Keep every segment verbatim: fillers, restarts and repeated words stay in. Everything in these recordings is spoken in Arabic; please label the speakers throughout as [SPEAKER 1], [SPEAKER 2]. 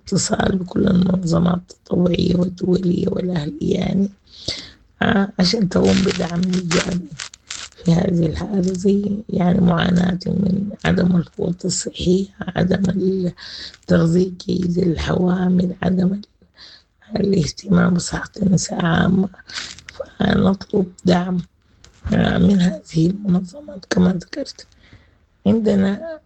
[SPEAKER 1] اتصال بكل المنظمات التطوعية والدولية والأهلية يعني عشان تقوم بدعم إيجابي في هذه الحالة، زي يعني معاناة من عدم القوة الصحية، عدم التغذية الجيدة للحوامل، عدم الاهتمام بصحة النساء عامة. فنطلب دعم من هذه المنظمات. كما ذكرت عندنا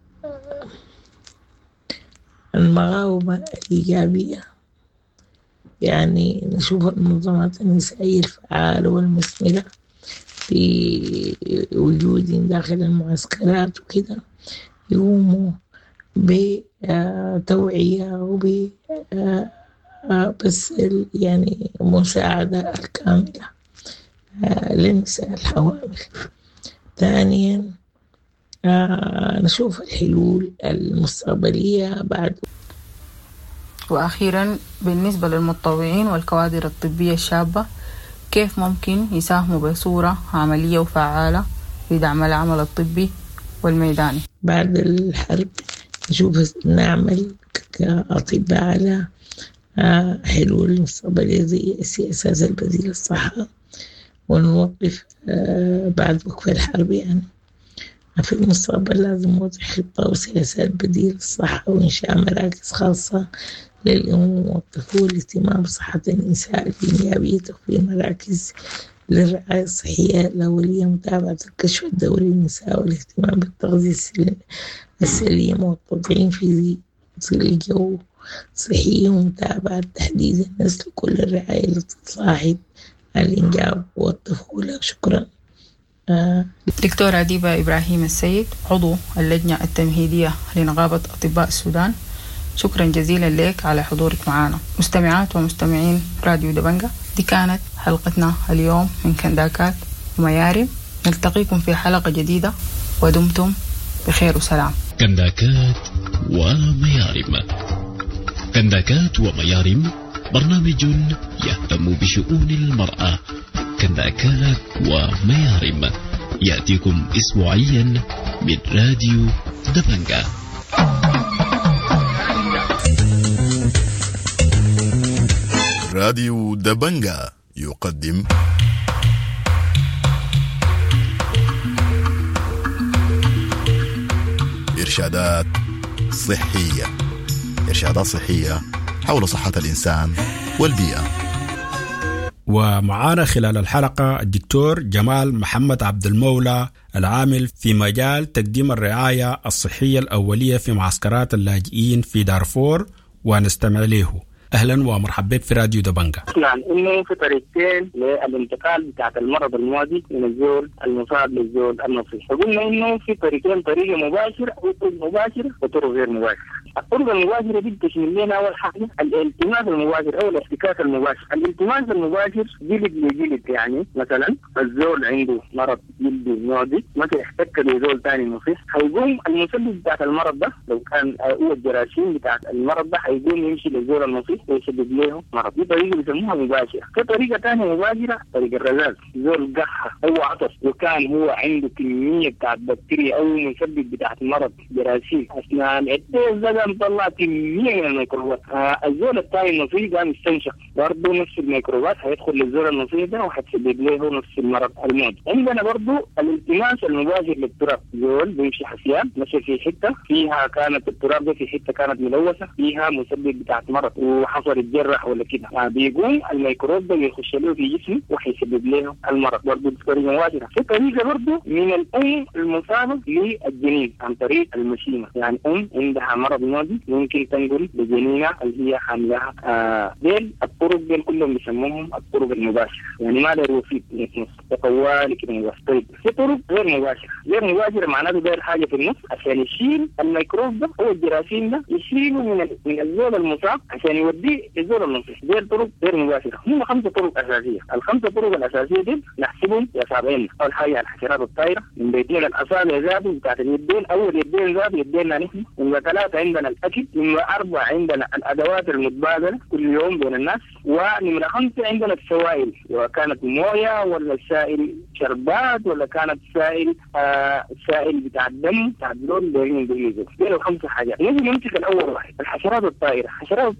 [SPEAKER 1] المغاومة الإيجابية، يعني نشوف المنظمات النسائية الفعالة والمثمرة في وجود داخل المعسكرات وكده، يقوموا بتوعية وب بس يعني مساعدة الكاملة للنساء الحوامل. ثانيا نشوف الحلول المستقبلية بعد.
[SPEAKER 2] وأخيرا بالنسبة للمتطوعين والكوادر الطبية الشابة، كيف ممكن يساهموا بصورة عملية وفعالة في دعم العمل الطبي والميداني؟
[SPEAKER 1] بعد الحرب نشوف نعمل كأطباء على حلول مستقبلية زي السياسات البديلة للصحة، ونوقف بعد وقف الحرب يعني في المستقبل لازم نوضع خطة وسياسات بديلة للصحة، وإنشاء مراكز خاصة للأم والطفل، والاهتمام بصحة النساء الإنجابية، تخفيض مراكز للرعاية الصحية الأولية، متابعة الكشف الدوري للنساء، والاهتمام بالتغذية السليمة والتطعيم في ظل الجو صحي، ومتابعة تحديث النسل كل الرعاية التي تصاحب الإنجاب والطفولة. شكرا.
[SPEAKER 2] آه. دكتورة ديبا إبراهيم السيد، عضو اللجنة التمهيدية لنقابة أطباء السودان، شكرا جزيلا لك على حضورك معنا. مستمعات ومستمعين راديو دبنجة، دي كانت حلقتنا اليوم من كنداكات وميارم. نلتقيكم في حلقة جديدة ودمتم بخير وسلام.
[SPEAKER 3] كنداكات وميارم. كنداكات وميارم برنامج يهتم بشؤون المرأة. كنداكات وميارم يأتيكم أسبوعيا من راديو دبنجة.
[SPEAKER 4] راديو دبنجة يقدم إرشادات صحية. إرشادات صحية حول صحة الإنسان والبيئة.
[SPEAKER 5] ومعانا خلال الحلقة الدكتور جمال محمد عبد المولى، العامل في مجال تقديم الرعاية الصحية الأولية في معسكرات اللاجئين في دارفور، ونستمع له. أهلا ومرحبا بك في راديو دبنجة.
[SPEAKER 6] نعم، إنه في طريقتين للانتقال بتاعت المرض المعدي من الزول المصاب للزول النصيح. فقلنا إنه في طريقين، طريقة مباشرة وطرق مباشرة وطرق غير مباشرة. الطرق المباشرة دي بتشمل لنا أول حاجة الالتماس المباشر أو الاحتكاك المباشر. الالتماس المباشر جلد لجلد، يعني مثلا الزول عنده مرض جلدي معدي مثلا احتك بزول ثاني نصيح، هيقوم المسبب بتاعت المرض ده لو كان هو الجراثيم بتاعت المرض ده هيقوم يمشي للزول النصيح ويسبب له مرض. دي طريقة بيسموها مباشرة. في طريقة ثانية مباشرة، طريقة الرذاذ. زول قحة أو عطس وكان هو عنده كمية بتاعت بكتيريا أو مسبب بتاعت المرض جراثيم أثناء العدة، ده مطلع كمية من الميكروبات. آه الزول الثاني النصيح قام يستنشق برضه نفس الميكروبات، هيدخل للزول النصيح ده وهتسبب له نفس المرض الموت. عندنا برضه الالتماس المباشر للتراب. زول بيمشي حسيان مشي في حتة فيها كانت التراب ده في حتة كانت ملوثة فيها مسبب بتاعت مرض وحصل يتجرح ولا كده، آه بيقوم الميكروب ده يخش له في جسمه وهيسبب له المرض. برضه بطريقة مباشرة. في طريقة برضه من الأم المصابة للجنين عن طريق المشيمة، يعني أم عندها مرض معدي ممكن تنقل بجنينها اللي هي حاملها. آه ديل الطرق ديل كلهم بيسموهم الطرق المباشرة، يعني ما له وسيط نص طوالي كده مباشر. طيب في طرق غير مباشرة. غير مباشرة معناته داير حاجة في النص عشان يشيل الميكروب ده أو الجراثيم ده، يشيله من من الزول المصاب عشان يوديه للزول النصيح. دي الطرق غير مباشرة. هم خمسة طرق أساسية. الخمسة طرق الأساسية دي نحسبهم بأصابعين. أول حاجة الحشرات الطايرة، من بيتين الأصابع ذاته بتاعت اليدين، أول يدين ذات يديننا نحن. من ثلاثة عندنا الأكل. من أربعة عندنا الأدوات المتبادلة كل يوم بين الناس. ومن خمسة عندنا السوائل، سواء كانت موية ولا السائل شربات ولا كانت سائل آه السائل بتاع الدم بتاع الدم. دي الخمسة حاجات. نجي نمسك الأول واحد الحشرات الطائرة. حشرات